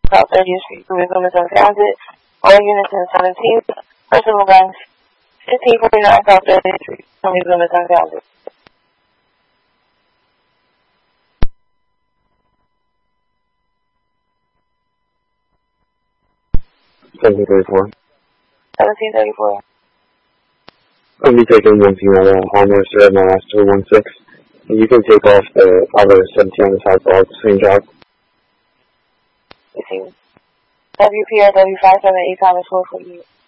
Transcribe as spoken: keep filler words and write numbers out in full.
South thirtieth Street, Louisville, Missouri Transit. All units in seventeenth, personal lines, fifteen forty-nine South thirtieth Street, Louisville, Missouri Transit. seventeen thirty-four. seventeen thirty-four. I'll be taking one female homeless at my last two one six. You can take off the other seventeen on the side for the same job. W P R W five seven eight Thomas four forty-eight.